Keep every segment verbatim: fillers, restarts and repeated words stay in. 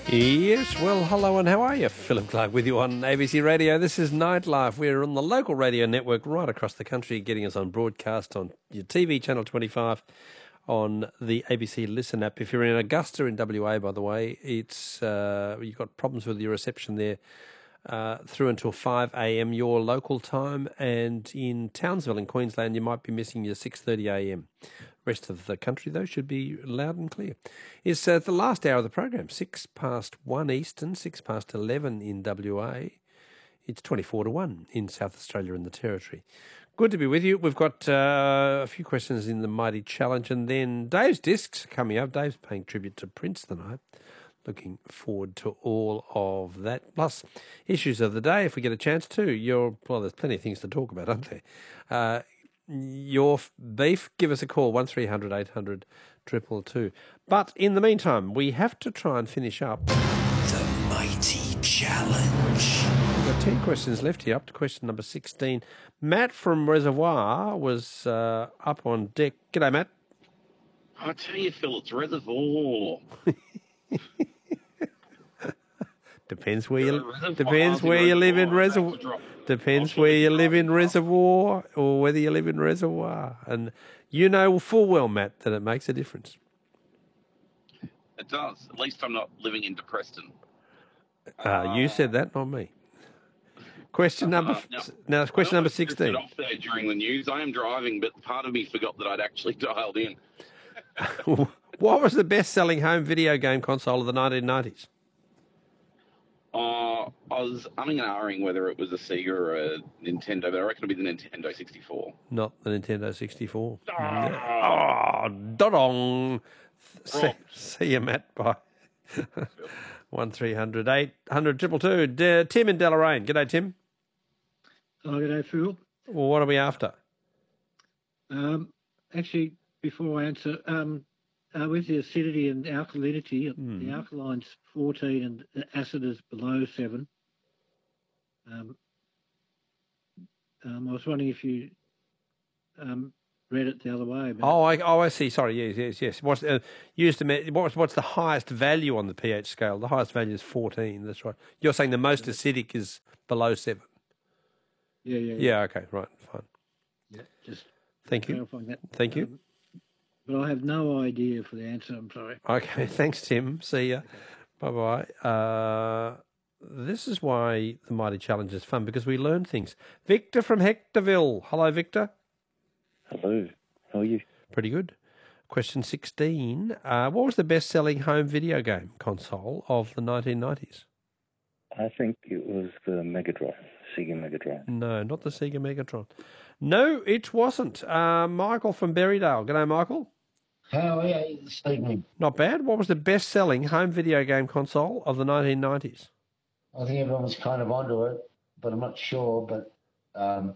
Yes, well, hello and how are you? Philip Clark with you on A B C Radio. This is Nightlife. We're on the local radio network right across the country, getting us on broadcast on your T V, Channel twenty-five, on the A B C Listen app. If you're in Augusta in W A, by the way, it's uh, you've got problems with your reception there uh, through until five a m your local time, and in Townsville in Queensland, you might be missing your six thirty a m Rest of the country, though, should be loud and clear. It's uh, the last hour of the program, six past one Eastern, six past eleven in W A. It's twenty-four to one in South Australia and the Territory. Good to be with you. We've got uh, a few questions in the Mighty Challenge, and then Dave's Discs coming up. Dave's paying tribute to Prince tonight. Looking forward to all of that. Plus, issues of the day, if we get a chance to. You're, well, there's plenty of things to talk about, aren't there? Uh, your beef, give us a call, one three hundred eight hundred two two two. But in the meantime, we have to try and finish up the Mighty Challenge. We've got ten questions left here, up to question number sixteen. Matt from Reservoir was uh, up on deck. G'day, Matt. I tell you, Phil, it's Reservoir. Depends where you depends where you live in Reservoir. Depends where you live in Reservoir or whether you live in Reservoir. And you know full well, Matt, that it makes a difference. It does. At least I'm not living in Depreston. Uh, you said that, not me. Question number uh, now, now question number sixteen. Off there during the news. I am driving, but part of me forgot that I'd actually dialed in. What was the best-selling home video game console of the nineteen nineties? Uh, I was umming and ahhing whether it was a Sega or a Nintendo, but I reckon it'd be the Nintendo sixty-four. Not the Nintendo sixty-four. Oh, oh da-dong. See, see you, Matt. Bye. one three hundred eight hundred two two two. Tim in Deloraine. G'day, Tim. Oh, g'day, Phil. Well, what are we after? Um, actually, before I answer, um, uh, with the acidity and alkalinity, Hmm. the alkaline's fourteen and the acid is below seven. Um, um, I was wondering if you um, read it the other way. But Oh, I, oh, I see. Sorry, yes, yes, yes. What's uh, used to me, what's what's the highest value on the pH scale? The highest value is fourteen. That's right. You're saying the most acidic is below seven. yeah, yeah, Yeah. Okay. Right. Fine. yeah. Just Thank you. clarifying that. Thank you. Um, but I have no idea for the answer. I'm sorry. Okay. Thanks, Tim. See ya. Bye bye. Uh, this is why the Mighty Challenge is fun, because we learn things. Victor from Hectorville. Hello, Victor. Hello, how are you? Pretty good. Question sixteen. Uh, what was the best-selling home video game console of the nineteen nineties? I think it was the Mega Drive, Sega Mega Drive. No, not the Sega Megatron. No, it wasn't. Uh, Michael from Berrydale. G'day, Michael. How are you this evening? Not bad. What was the best-selling home video game console of the nineteen nineties? I think everyone was kind of onto it, but I'm not sure. But um,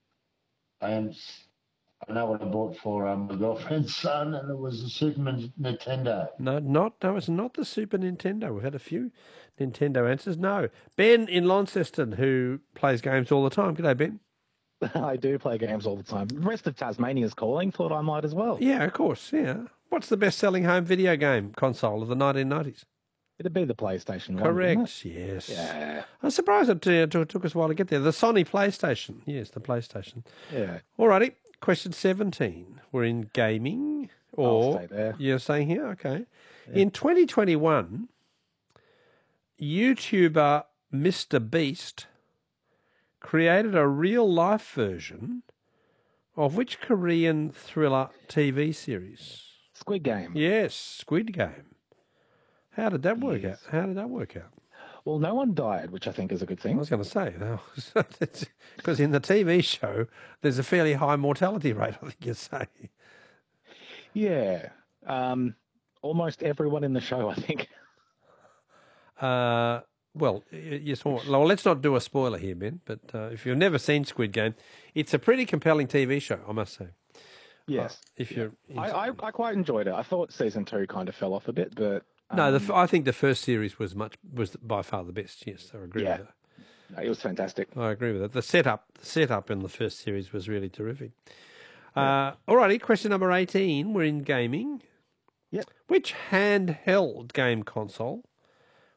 I am. I know what I bought for um, my girlfriend's son, and it was the Super Nintendo. No, not. No, it's not the Super Nintendo. We've had a few Nintendo answers. No. Ben in Launceston, who plays games all the time. G'day, Ben. I do play games all the time. The rest of Tasmania's calling. Thought I might as well. Yeah, of course. Yeah. What's the best-selling home video game console of the nineteen nineties? It'd be the PlayStation one. Correct. Yes. Yeah. I'm surprised it uh, took took us a while to get there. The Sony PlayStation. Yes, the PlayStation. Yeah. Alrighty. Question seventeen. We're in gaming. Or I'll stay there. You're saying here? Okay. In twenty twenty-one, YouTuber Mister Beast created a real-life version of which Korean thriller T V series? Squid Game. Yes, Squid Game. How did that work out? How did that work out? Well, no one died, which I think is a good I thing. was going to say, because in the T V show, there's a fairly high mortality rate, I think you're saying. Yeah. Um, almost everyone in the show, I think. Uh, well, y- yes. Well, well, let's not do a spoiler here, Ben, but uh, if you've never seen Squid Game, it's a pretty compelling T V show, I must say. Yes. Uh, if you're I, I, I quite enjoyed it. I thought season two kind of fell off a bit, but... Um, No, the, f- I think the first series was much was by far the best. Yes, I agree Yeah. with that. no, it was fantastic. I agree with that. The setup, the setup in the first series was really terrific. Uh, alrighty, question number eighteen. We're in gaming. Yep. Which handheld game console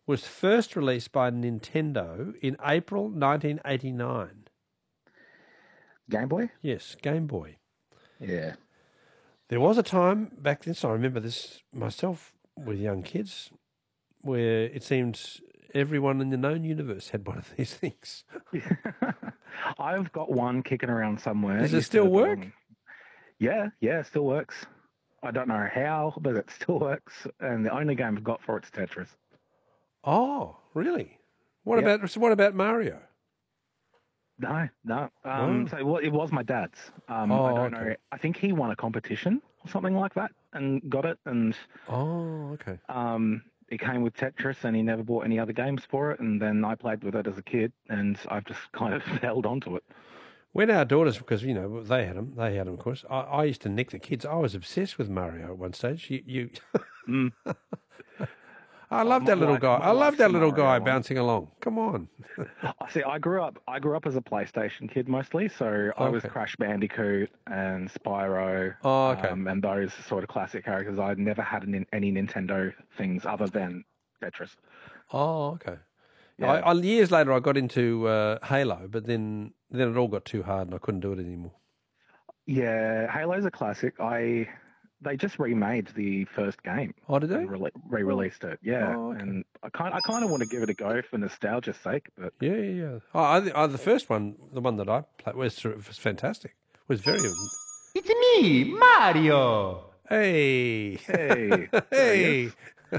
was first released by Nintendo in April nineteen eighty-nine? Game Boy? Yes, Game Boy. Yeah. There was a time back then, so I remember this myself with young kids, where it seemed everyone in the known universe had one of these things. I've got one kicking around somewhere. Does it Used still to work? belong- Yeah, yeah, it still works. I don't know how, but it still works. And the only game I've got for it's Tetris. Oh, really? What Yep. about so what about Mario? No, no. Um, No? So well, it was my dad's. Um, Oh, I don't okay. know. I think he won a competition or something like that and got it. And Oh, okay. um, it came with Tetris, and he never bought any other games for it. And then I played with it as a kid, and I've just kind of held on to it. When our daughters, because you know they had them, they had them. Of course, I, I used to nick the kids. I was obsessed with Mario at one stage. You, you Mm. I loved my that little wife- guy. my I loved wife's that a little Mario guy one. bouncing along. Come on. I see. I grew up. I grew up as a PlayStation kid mostly, so I was Okay. Crash Bandicoot and Spyro, Oh, okay. um, and those sort of classic characters. I'd never had an, any Nintendo things other than Tetris. Oh, okay. Yeah. I, I, years later, I got into uh, Halo, but then then it all got too hard, and I couldn't do it anymore. Yeah, Halo's a classic. I they just remade the first game Oh, did they? and rele- re-released it. Yeah, Oh, okay. and I kind I kind of want to give it a go for nostalgia's sake, but Yeah, yeah, yeah. Oh, I, I, the first one, the one that I played, was, was fantastic. Was very. It's me, Mario. Hey, hey, hey.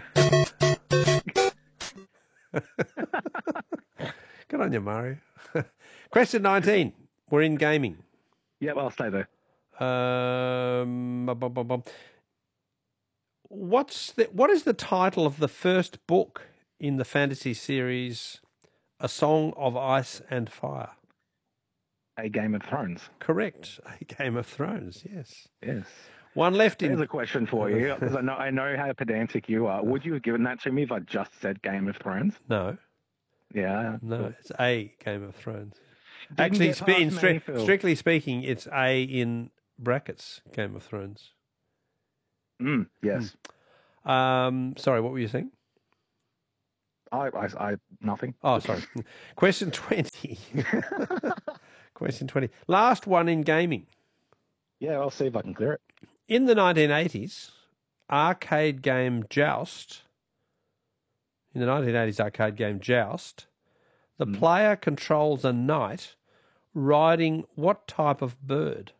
Good on you, Mario. Question nineteen. We're in gaming. yeah, well, I'll stay there. Um, bum, bum, bum, bum. What's the, what is the title of the first book in the fantasy series A Song of Ice and Fire? A Game of Thrones. Correct. A Game of Thrones, yes. Yes. One left Here's in... a question for you, because I know I know how pedantic you are. Would you have given that to me if I just said Game of Thrones? No, Yeah. no, it's A Game of Thrones. Didn't Actually, get spe- past in me, stri- Phil. strictly speaking, it's A in brackets, Game of Thrones. Mm, yes. Um, sorry, what were you saying? I, I, I, nothing. Oh, sorry. Question twenty. Question twenty. Last one in gaming. Yeah, I'll see if I can clear it. In the nineteen eighties, arcade game Joust, in the nineteen eighties arcade game Joust, the Mm. player controls a knight riding what type of bird?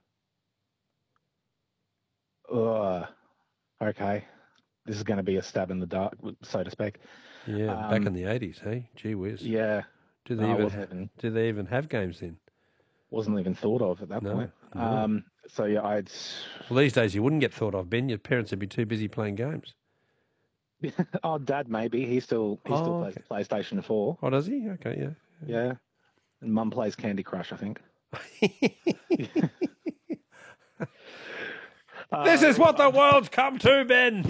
Uh, okay. This is going to be a stab in the dark, so to speak. Yeah, back Um, in the eighties, hey? Gee whiz. Yeah. Do they No, I even wasn't even, do they even have games then? wasn't even thought of at that No, point. no. Um, so yeah, I'd. Well, these days you wouldn't get thought of, Ben. Your parents would be too busy playing games. Oh, Dad, maybe he still he still Oh, plays the PlayStation Four. Oh, does he? Okay, yeah. Yeah. And Mum plays Candy Crush, I think. This is what the world's come to, Ben.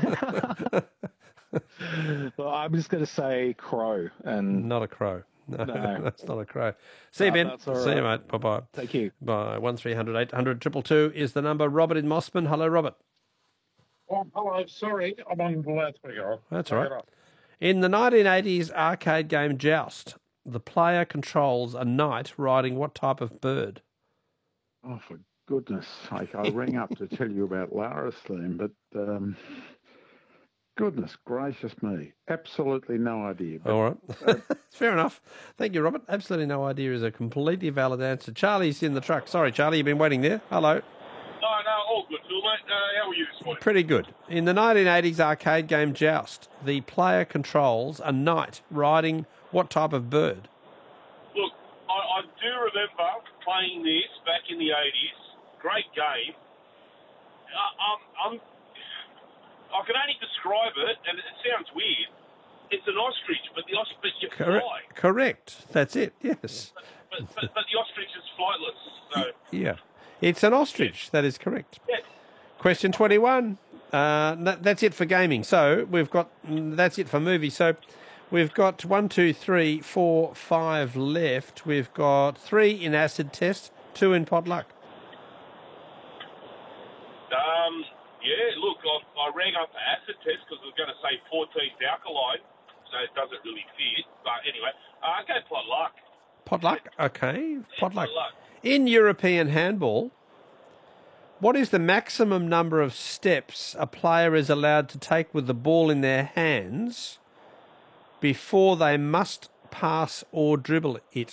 Well, I'm just going to say Crow, and Not a crow. No, No. that's not a crow. See you, Oh, Ben. that's all See you, right. mate. Bye-bye. thank you. Bye. One three hundred eight hundred triple two is the number. Robert in Mossman. Hello, Robert. Oh, hello. Sorry, I'm on the loudspeaker. That's all right. In the nineteen eighties arcade game Joust, the player controls a knight riding what type of bird? Oh, for goodness sake! I rang up to tell you about Lara's theme, but um, goodness gracious me, absolutely no idea. But, All right. Fair enough. Thank you, Robert. Absolutely no idea is a completely valid answer. Charlie's in the truck. Sorry, Charlie, you've been waiting there. Hello. No, no, all good, Phil, mate. Uh, how are you this morning? Pretty good. In the nineteen eighties arcade game Joust, the player controls a knight riding what type of bird? Look, I, I do remember playing this back in the eighties. Great game. Uh, um, I'm, I can only describe it, and it sounds weird. It's an ostrich, but the ostrich you Correct. fly. Correct. That's it. Yes. But, but, but the ostrich is flightless. So, Yeah. It's an ostrich. That is correct. yeah. Question twenty-one. Uh, that, that's it for gaming. So we've got, mm, that's it for movies. So we've got one, two, three, four, five left. We've got three in acid test, two in potluck. Um, yeah, look, I, I rang up the acid test because I was going to say fourteenth alkaline. so it doesn't really fit. But anyway, uh, go potluck. Potluck, okay. Potluck. potluck. In European handball, what is the maximum number of steps a player is allowed to take with the ball in their hands before they must pass or dribble it?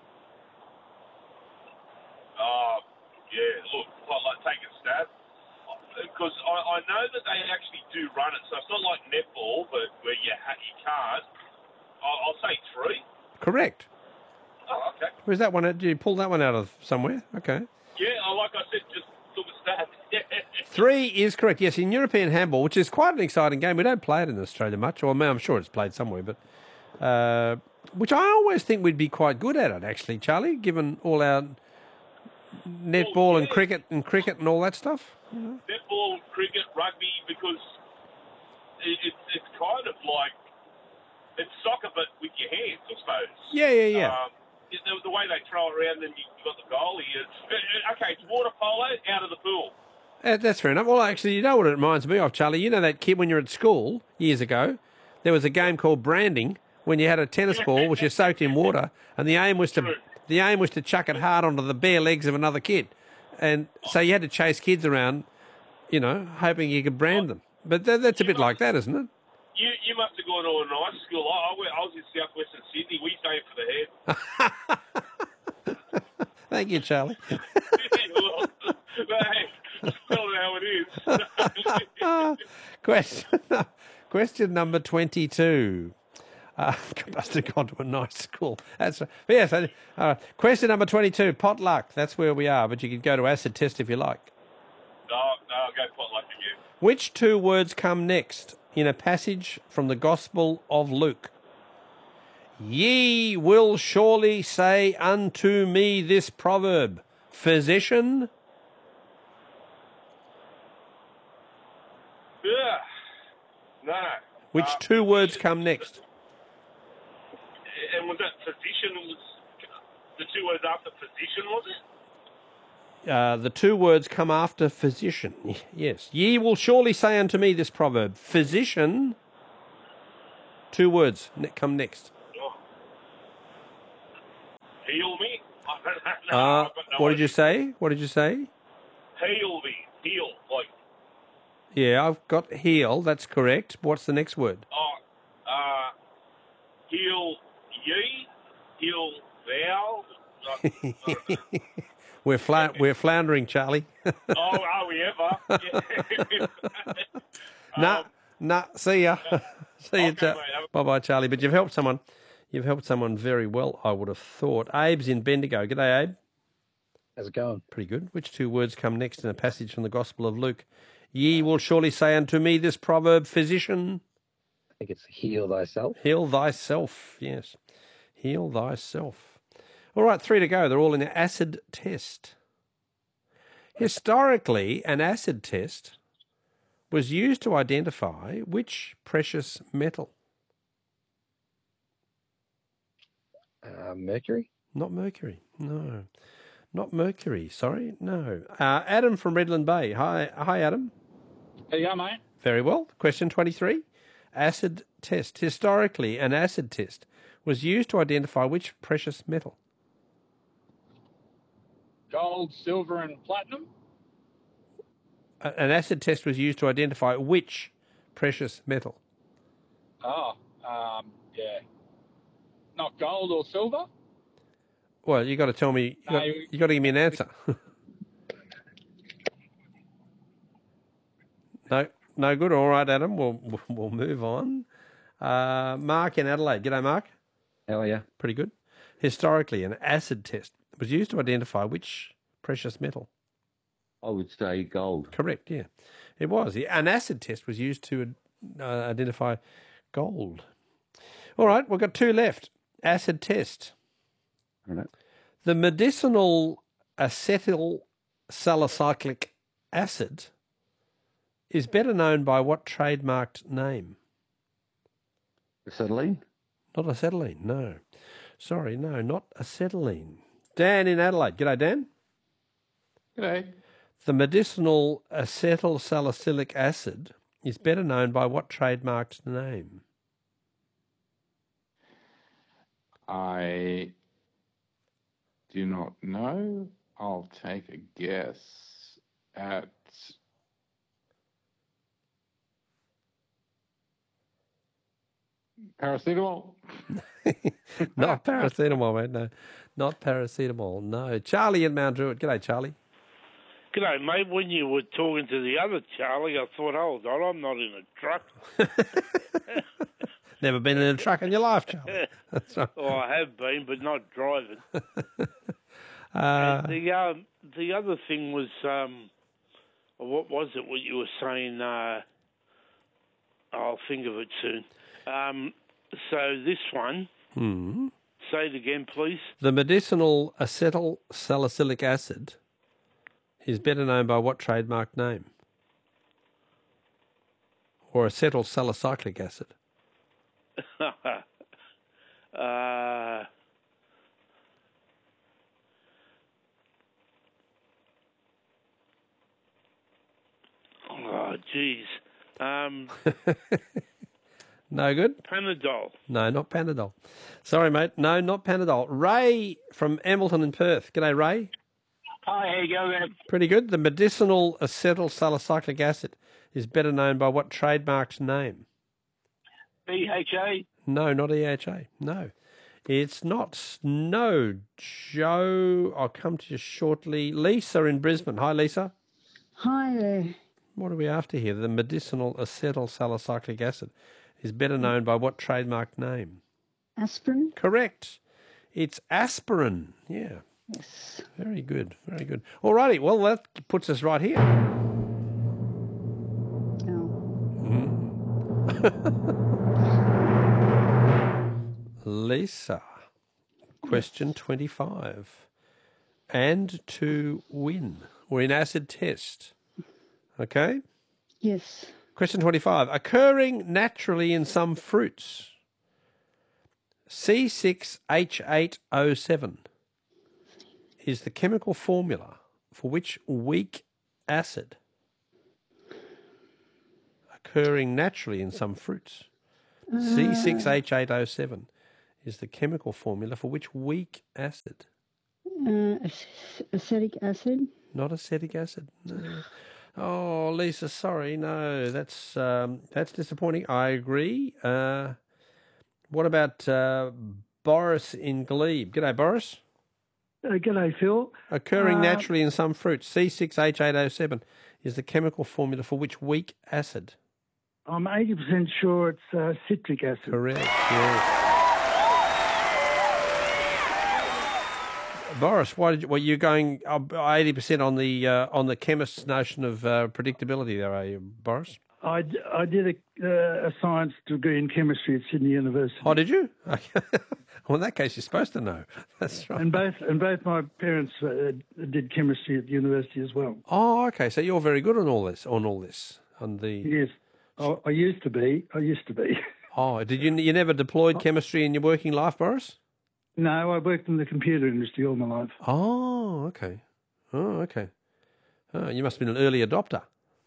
Uh, yeah, look, potluck, take a stab. Because I, I know that they actually do run it, so it's not like netball, but where you, ha- you can't. I'll, I'll say three. Correct. Oh, okay. Where's that one? Did you pull that one out of somewhere? Okay. Yeah, oh, like I said, just took a stab. Three is correct. Yes, in European handball, which is quite an exciting game. We don't play it in Australia much, or I mean, I'm sure it's played somewhere, but uh, which I always think we'd be quite good at it, actually, Charlie, given all our netball well, yeah. and cricket and cricket and all that stuff. You know? Netball, cricket, rugby, because it, it's it's kind of like it's soccer, but with your hands, I suppose. Yeah, yeah, yeah. Um, the, the way they throw it around, and you you got the goalie. It's, okay, it's water polo out of the pool. Uh, that's fair enough. Well, actually, you know what it reminds me of, Charlie? You know that kid when you were at school years ago, there was a game called branding when you had a tennis ball which you soaked in water, and the aim was to True. the aim was to chuck it hard onto the bare legs of another kid, and so you had to chase kids around, you know, hoping you could brand them. But that, that's a bit like that, isn't it? You you must have gone to a nice school. I, I, went, I was in southwestern Sydney. We used to aim for the head. Thank you, Charlie. well, hey, tell it how it is. question, question number twenty-two. Uh, must have gone to a nice school. That's but yes. Uh, question number twenty-two. Potluck. That's where we are. But you could go to acid test if you like. No, no, I'll go potluck again. Which two words come next in a passage from the Gospel of Luke? Ye will surely say unto me this proverb, physician. Yeah. No. Which Uh, two words come next? And was that physician? Was the two words after physician? Was it? Uh, the two words come after physician. Yes. Ye will surely say unto me this proverb, physician. Two words ne- come next. Oh. Heal me. Uh, no, I've got no what did idea. you say? What did you say? Heal me. Heal. Like, Yeah, I've got heal. That's correct. What's the next word? oh, uh, heal ye. Heal thou. I, I don't know. we're fla- we're floundering, Charlie. Oh, are we ever? Yeah. Nah, Um, nah. See ya. See ya, okay, Char- mate, have a- Bye, bye, Charlie. But you've helped someone. You've helped someone very well, I would have thought. Abe's in Bendigo. G'day, Abe. How's it going? Pretty good. Which two words come next in a passage from the Gospel of Luke? Ye will surely say unto me this proverb, physician. I think it's heal thyself. Heal thyself. Yes. Heal thyself. All right, three to go. They're all in the acid test. Historically, an acid test was used to identify which precious metal. Uh, mercury? Not mercury. No. Not mercury. Sorry. No. Uh, Adam from Redland Bay. Hi, hi, Adam. How you going, mate? Very well. Question twenty-three. Acid test. Historically, an acid test was used to identify which precious metal. Gold, silver, and platinum? A- An acid test was used to identify which precious metal. Oh, um, yeah. Not gold or silver? Well, you got to tell me. You No, got, you- you got to give me an answer. no, no good. All right, Adam. We'll we'll- we'll move on. Uh, Mark in Adelaide. G'day, Mark. How are you? Pretty good. Historically, an acid test was used to identify which precious metal. I would say gold. Correct. Yeah, it was. The- An acid test was used to uh, identify gold. All right, we've got two left. Acid test. All right. The medicinal acetyl salicylic acid is better known by what trademarked name? Acetylene? Not acetylene, no. Sorry, no, not acetylene. Dan in Adelaide. G'day, Dan. G'day. The medicinal acetyl salicylic acid is better known by what trademarked name? I do not know. I'll take a guess at paracetamol. Not paracetamol, mate. No, not paracetamol. No. Charlie in Mount Druitt. G'day, Charlie. G'day, mate. When you were talking to the other Charlie, I thought, hold on, I'm not in a truck. Never been in a truck in your life, Charlie. That's right. Oh, I have been, but not driving. Uh, and the um, the other thing was, um, what was it? What you were saying? Uh, I'll think of it soon. Um, so this one, hmm. say it again, please. The medicinal acetyl salicylic acid is better known by what trademark name? Or acetyl salicylic acid? uh, oh, geez. Um, no good? Panadol. No, not Panadol. Sorry, mate. No, not Panadol. Ray from Hamilton in Perth. G'day, Ray. Hi, how you going? Pretty good. The medicinal acetyl salicylic acid is better known by what trademarked name? B H A? No, not E H A. No. It's not. No. Joe, I'll come to you shortly. Lisa in Brisbane. Hi, Lisa. Hi there. What are we after here? The medicinal acetyl salicylic acid is better known by what trademark name? Aspirin? Correct. It's aspirin. Yeah. Yes. Very good. Very good. All righty. Well, that puts us right here. Lisa, question twenty-five. And to win. We're in acid test. Okay? Yes. Question twenty-five. Occurring naturally in some fruits. C six H eight O seven is the chemical formula for which weak acid? Occurring naturally in some fruits. C six H eight O seven is the chemical formula for which weak acid? Uh, acetic acid? Not acetic acid. No. Oh, Lisa, sorry, no, that's um, that's disappointing. I agree. Uh, what about uh, Boris in Glebe? G'day, Boris. Uh, g'day, Phil. Occurring Uh, naturally in some fruits. C six H eight O seven is the chemical formula for which weak acid? I'm eighty percent sure it's uh, citric acid. Correct, yes. Boris, why did you, were you going eighty percent on the uh, on the chemist's notion of uh, predictability there, are you, Boris? I, d- I did a, uh, a science degree in chemistry at Sydney University. Oh, did you? well, in that case, you're supposed to know. That's right. And both and both my parents uh, did chemistry at university as well. Oh, okay. So you're very good on all this. On all this. On the. Yes, I, I used to be. I used to be. Oh, did you? You never deployed chemistry in your working life, Boris? No, I worked in the computer industry all my life. Oh, okay. Oh, okay. Oh, you must have been an early adopter.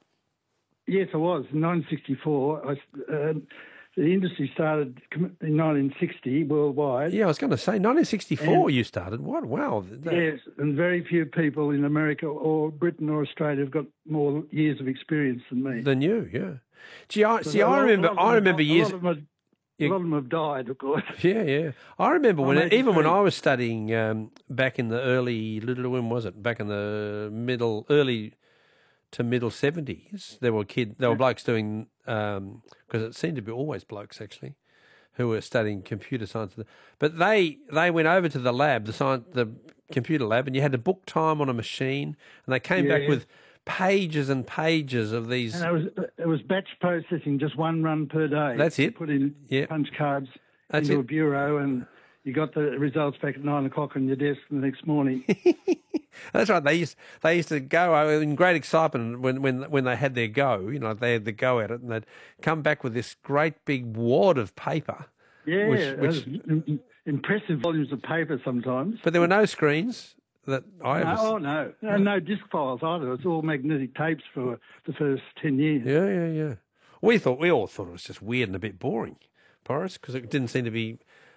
Yes, I was. In nineteen sixty-four, I, uh, the industry started in nineteen sixty worldwide. Yeah, I was going to say nineteen sixty-four. And, you started. What? Wow. That... Yes, and very few people in America or Britain or Australia have got more years of experience than me. Than you, yeah. Gee, I, So see, a I lot- remember. a lot of I them- remember a years. lot of them have- A lot of them have died, of course. Yeah, yeah. I remember when, I'm even when eighty-three. I was studying um, back in the early, when was it? Back in the middle, early to middle seventies, there were kid, there were blokes doing, um, because it seemed to be always blokes actually, who were studying computer science. But they they went over to the lab, the science, the computer lab, and you had to book time on a machine, and they came back Yeah. with pages and pages of these. And it was it was batch processing, just one run per day. That's it. Put in punch cards That's into it. a bureau, and you got the results back at nine o'clock on your desk the next morning. That's right. They used they used to go in great excitement when when when they had their go. You know, they had the go at it, and they'd come back with this great big wad of paper. Yeah, which, it which, was im- impressive volumes of paper sometimes. but there were no screens that I no, ever. oh no, no, no disc files either. It's all magnetic tapes for the first ten years. Yeah, yeah, yeah. We thought we all thought it was just weird and a bit boring, Boris, because it didn't seem to be.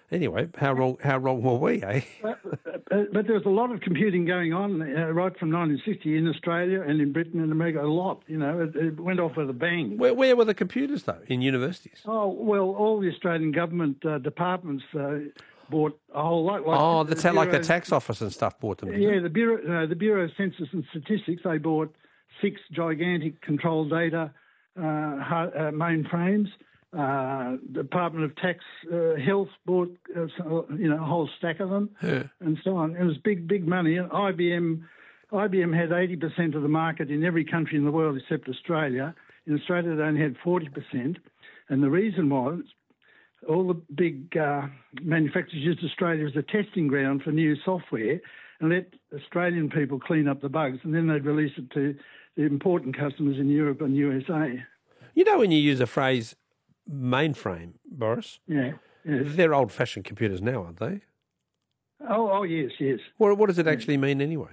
Anyway, how wrong how wrong were we, eh? But, but, but there was a lot of computing going on uh, right from nineteen sixty in Australia and in Britain and America. A lot, you know, it, it went off with a bang. Where, where were the computers though? In universities? Oh well, all the Australian government uh, departments uh, bought a whole lot. Like oh, the, the ta- like the Bureau- tax office and stuff bought them. didn't Yeah, they? the Bureau, no, the Bureau of Census and Statistics, they bought six gigantic control data uh, ha- uh, mainframes. Uh, Department of Tax uh, Health bought uh, so- you know a whole stack of them, Yeah. and so on. It was big, big money. And I B M, I B M had eighty percent of the market in every country in the world except Australia. In Australia, they only had forty percent, and the reason was all the big uh, manufacturers used Australia as a testing ground for new software and let Australian people clean up the bugs, and then they'd release it to the important customers in Europe and U S A. You know when you use a phrase mainframe, Boris? Yeah. Yes. They're old-fashioned computers now, aren't they? Oh, oh, yes, yes. What, what does it actually mean anyway?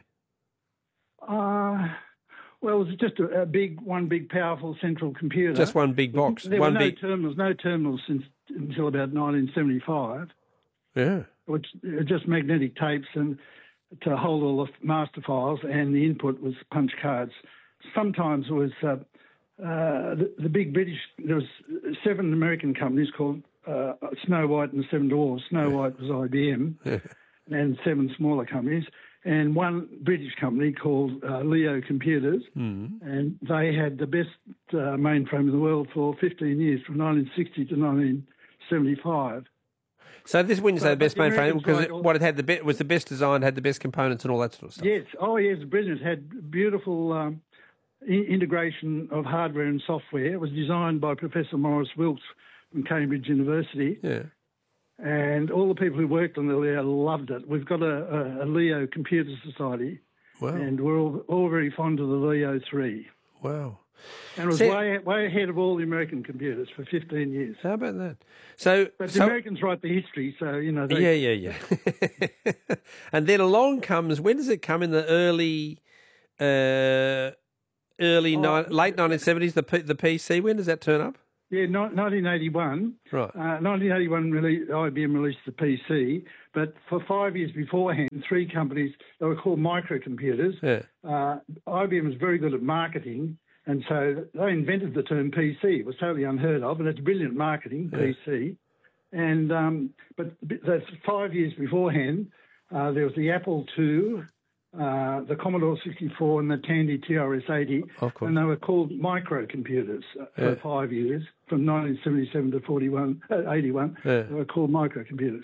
Uh, well, it was just a, a big, one big powerful central computer. Just one big box. There one were no big. terminals, no terminals since until about nineteen seventy-five. Yeah. Which are just magnetic tapes and to hold all the master files, and the input was punch cards. Sometimes it was uh, uh, the, the big British. There was seven American companies called uh, Snow White and the Seven Dwarfs. Snow White was I B M, and seven smaller companies, and one British company called uh, Leo Computers, Mm. and they had the best uh, mainframe in the world for fifteen years, from nineteen sixty to nineteen seventy-five. So this when you say But- the best but the mainframe, Americans because like it, all- what it had the best was the best design, had the best components and all that sort of stuff. Yes. Oh, yes. Brilliant. Had beautiful um, I- integration of hardware and software. It was designed by Professor Morris Wilkes from Cambridge University. Yeah. And all the people who worked on the Leo loved it. We've got a, a, a Leo Computer Society. Wow. And we're all, all very fond of the Leo three. Wow. And it was See- way, way ahead of all the American computers for fifteen years. How about that? So, But the so Americans write the history, so, you know. They, yeah, yeah, yeah. And then along comes, when does it come in the early, uh, early Oh, ni- late nineteen seventies? The P- the P C. When does that turn up? Yeah, ni- nineteen eighty-one. Right. Uh, nineteen eighty-one, rele- I B M released the P C, but for five years beforehand, three companies, they were called microcomputers. Yeah. Uh, I B M was very good at marketing, and so they invented the term P C. It was totally unheard of, and it's brilliant marketing, Yeah. P C. And um, but b- that's five years beforehand. Uh, there was the Apple two, uh, the Commodore sixty-four, and the Tandy T R S eighty, Of course. and they were called microcomputers uh, for Yeah. five years, from nineteen seventy-seven to forty-one, uh, eighty-one. Yeah. They were called microcomputers.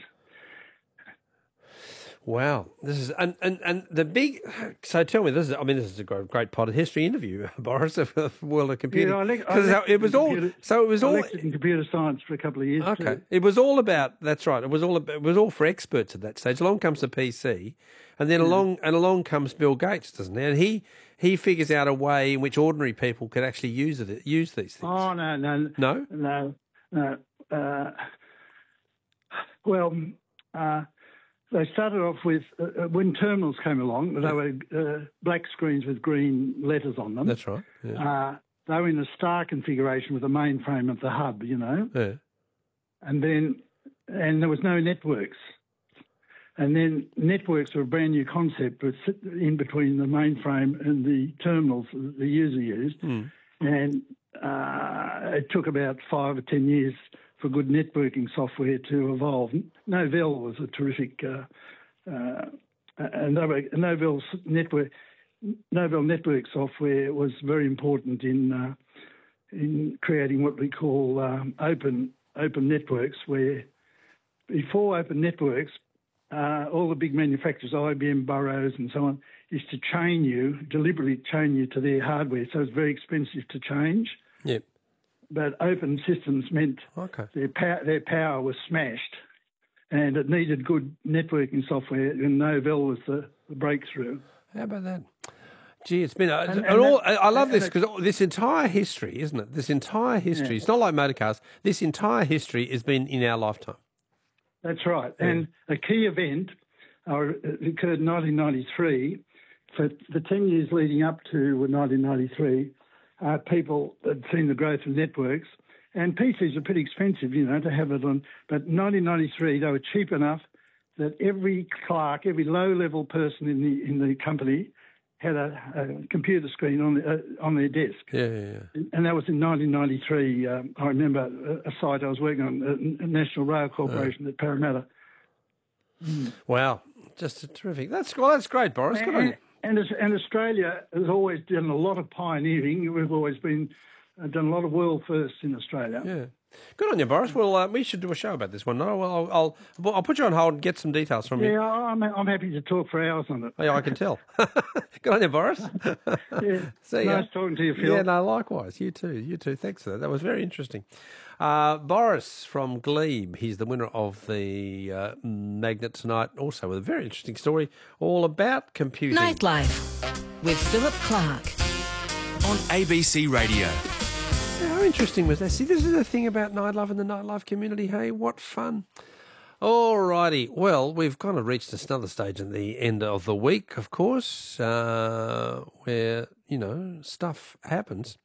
Wow, this is and, and, and the big. So tell me, this is. I mean, this is a great, great part of history interview, Boris, of the world of computing. Yeah, I lec- I 'Cause lectured it was in all. computer- So it was I all. lectured in computer science for a couple of years. Okay, too. it was all about. That's right. It was all. About, it was all for experts at that stage. Along comes the P C, and then along and along comes Bill Gates, doesn't he? And he he figures out a way in which ordinary people could actually use it. Use these things. Oh no, no, No? no, no. Uh, well, uh, they started off with uh, when terminals came along. They were uh, black screens with green letters on them. That's right. Yeah. Uh, they were in a star configuration with a mainframe at the hub, you know. Yeah. And then, and there was no networks. And then networks were a brand new concept, but sit in between the mainframe and the terminals that the user used. Mm. And uh, it took about five or ten years for good networking software to evolve. Novell was a terrific, uh, uh, and Novell's network, Novell network software was very important in uh, in creating what we call um, open open networks. Where before open networks, uh, all the big manufacturers, I B M, Burroughs, and so on, used to chain you, deliberately chain you to their hardware, so it's very expensive to change. Yep. But open systems meant Okay. their power, their power was smashed, and it needed good networking software, and Novell was the, the breakthrough. How about that? Gee, it's been. A, And- and and all, that- I I love and this it- because this entire history, isn't it? This entire history. Yeah. It's not like motor cars. This entire history has been in our lifetime. That's right. And a key event uh, occurred in nineteen ninety-three. For the ten years leading up to nineteen ninety-three, uh, people had seen the growth of networks, And P Cs are pretty expensive, you know, to have it on. But in nineteen ninety-three, they were cheap enough that every clerk, every low-level person in the in the company had a, a computer screen on the, uh, on their desk. Yeah, yeah, yeah. And that was in nineteen ninety-three. Um, I remember a, a site I was working on, a National Rail Corporation at Parramatta. Mm. Wow, just terrific. That's well, that's great, Boris. Good on you. And, and, and Australia has always done a lot of pioneering. We've always been uh, done a lot of world firsts in Australia. Yeah. Good on you, Boris. Well, uh, we should do a show about this one. No, well, I'll, I'll I'll put you on hold and get some details from you. Yeah, I'm I'm happy to talk for hours on it. Oh, yeah, I can tell. Good on you, Boris. Yeah, See nice ya. talking to you, Phil. Yeah, no, likewise. You too. You too. Thanks for that. That was very interesting. Uh, Boris from Glebe. He's the winner of the uh, Magnet tonight. Also with a very interesting story all about computing. Nightlife with Philip Clark on A B C Radio. How interesting was that? See, this is the thing about nightlife and the nightlife community. Hey, what fun. All righty. Well, we've kind of reached another stage at the end of the week, of course, uh, where, you know, stuff happens.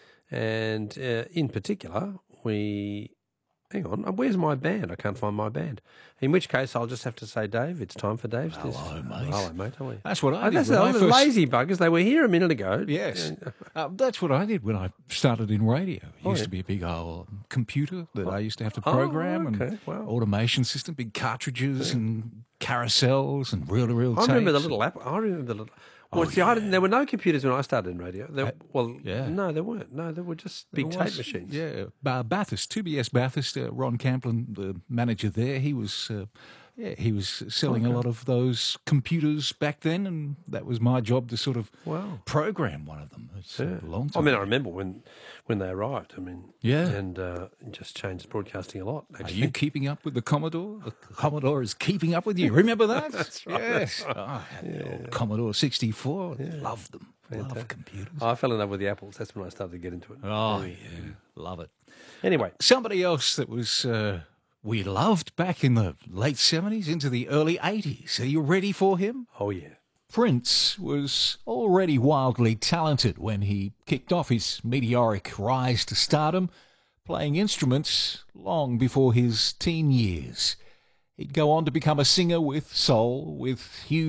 And uh, in particular, we... Hang on, where's my band? I can't find my band. In which case, I'll just have to say, Dave, it's time for Dave's. Hello, mate. Hello, mate. How are you? That's what I Oh, did that's when the I first- lazy buggers. They were here a minute ago. Yes. Uh, that's what I did when I started in radio. It Oh, used yeah. to be a big old computer that I used to have to Oh, program okay. and Wow. automation system, big cartridges and carousels and reel-to-reel I remember the tapes. little app. I remember the little. Well, Oh, see, I didn't, there were no computers when I started in radio. There, Uh, well, yeah. no, there weren't. No, there were just big There tape was- machines. Yeah, uh, Bathurst, two B S Bathurst, uh, Ron Camplin, the manager there, he was, uh, yeah, he was selling Okay. a lot of those computers back then, and that was my job to sort of Wow. program one of them. It's Yeah. a long I time. mean, I remember when when they arrived. I mean, Yeah. and uh, it just changed broadcasting a lot. Are Actually, you keeping up with the Commodore? The Commodore is keeping up with you. Remember that? That's right. Yes. Oh, I had the old Commodore sixty-four. Loved them. Love Fantastic. computers. I fell in love with the apples. That's when I started to get into it. Oh, yeah. Love it. Anyway, somebody else that was uh, we loved back in the late seventies into the early eighties. Are you ready for him? Oh, yeah. Prince was already wildly talented when he kicked off his meteoric rise to stardom, playing instruments long before his teen years. He'd go on to become a singer with soul, with huge